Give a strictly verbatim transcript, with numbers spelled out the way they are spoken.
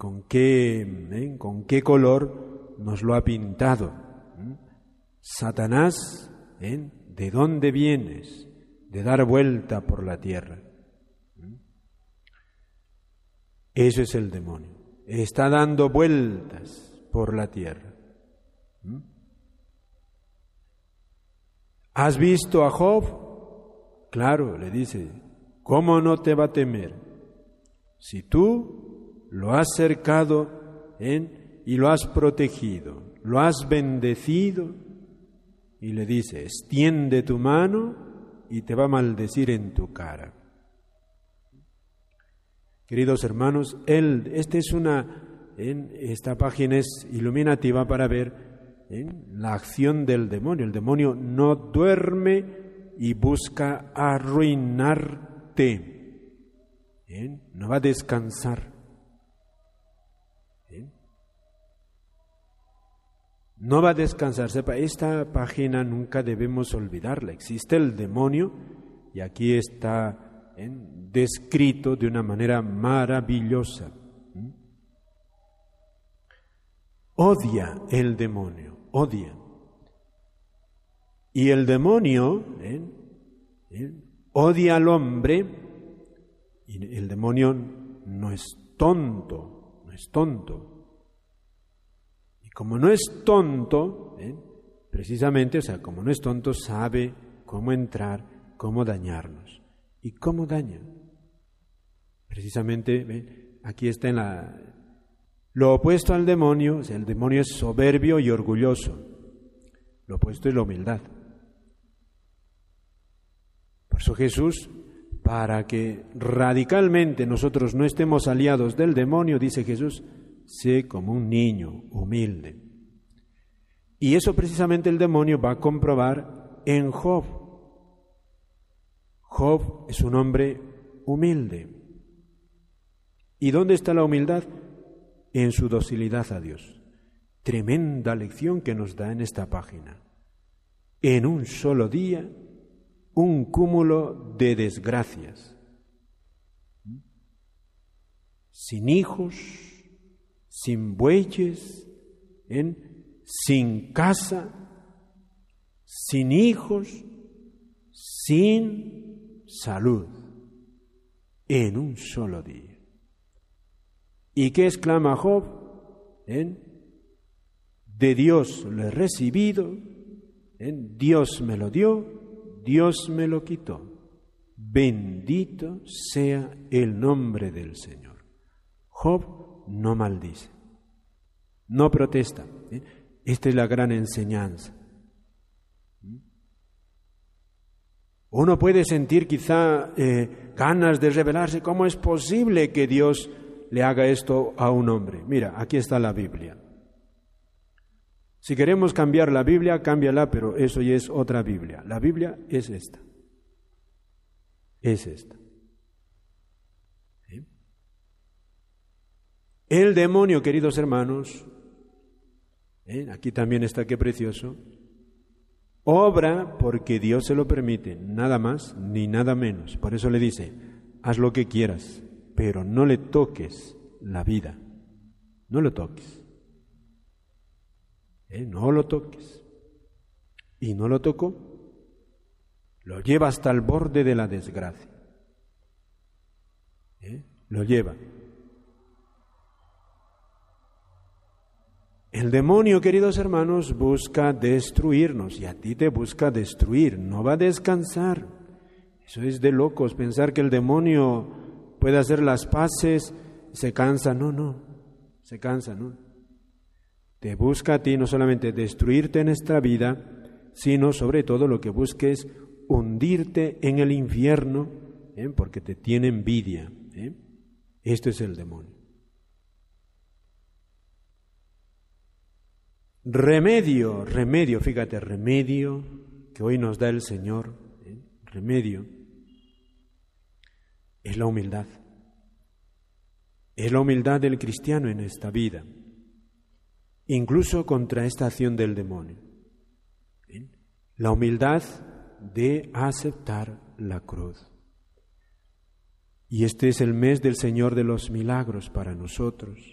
con qué, ¿eh? con qué color nos lo ha pintado. ¿eh? Satanás, ¿eh? ¿de dónde vienes? De dar vuelta por la tierra. ¿eh? Eso es el demonio. Está dando vueltas por la tierra. ¿eh? ¿Has visto a Job? Claro, le dice, ¿cómo no te va a temer? Si tú lo has cercado ¿eh? y lo has protegido, lo has bendecido, y le dice, extiende tu mano y te va a maldecir en tu cara. Queridos hermanos, él, esta es una, ¿eh? esta página es iluminativa para ver ¿eh? la acción del demonio. El demonio no duerme y busca arruinarte. ¿eh? No va a descansar. ¿eh? No va a descansar. Sepa, esta página nunca debemos olvidarla. Existe el demonio y aquí está ¿eh? descrito de una manera maravillosa. ¿eh? Odia el demonio, odia. Y el demonio ¿eh? ¿eh? odia al hombre, y el demonio no es tonto, no es tonto. Como no es tonto, ¿eh? precisamente, o sea, como no es tonto, sabe cómo entrar, cómo dañarnos. ¿Y cómo daña? Precisamente, ¿eh? aquí está en la... Lo opuesto al demonio, o sea, el demonio es soberbio y orgulloso. Lo opuesto es la humildad. Por eso Jesús, para que radicalmente nosotros no estemos aliados del demonio, dice Jesús, sé como un niño humilde. Y eso precisamente el demonio va a comprobar en Job. Job es un hombre humilde. ¿Y dónde está la humildad? En su docilidad a Dios. Tremenda lección que nos da en esta página. En un solo día, un cúmulo de desgracias. Sin hijos, sin bueyes, ¿eh? sin casa, sin hijos, sin salud, en un solo día. ¿Y qué exclama Job? ¿Eh? De Dios lo he recibido, ¿eh? Dios me lo dio, Dios me lo quitó. Bendito sea el nombre del Señor. Job no maldice, no protesta. ¿eh? Esta es la gran enseñanza. Uno puede sentir quizá eh, ganas de rebelarse. ¿Cómo es posible que Dios le haga esto a un hombre? Mira, aquí está la Biblia. Si queremos cambiar la Biblia, cámbiala, pero eso ya es otra Biblia. La Biblia es esta. Es esta. ¿Sí? El demonio, queridos hermanos, ¿eh? aquí también está, qué precioso, obra porque Dios se lo permite, nada más ni nada menos. Por eso le dice, haz lo que quieras, pero no le toques la vida, no lo toques, ¿Eh? no lo toques. Y no lo tocó, lo lleva hasta el borde de la desgracia, ¿Eh? lo lleva. El demonio, queridos hermanos, busca destruirnos y a ti te busca destruir, no va a descansar. Eso es de locos, pensar que el demonio puede hacer las paces, se cansa, no, no, se cansa, no. Te busca a ti no solamente destruirte en esta vida, sino sobre todo lo que busca es hundirte en el infierno, ¿eh? porque te tiene envidia. ¿eh? Esto es el demonio. Remedio, remedio, fíjate, remedio que hoy nos da el Señor, ¿eh? remedio, es la humildad. Es la humildad del cristiano en esta vida, incluso contra esta acción del demonio. ¿eh? La humildad de aceptar la cruz. Y este es el mes del Señor de los milagros para nosotros.